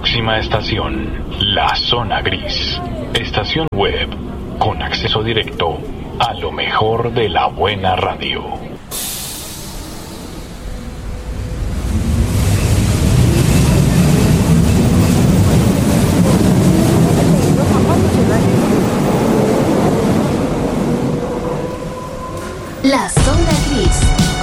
Próxima estación, La Zona Gris. Estación web con acceso directo a lo mejor de la buena radio.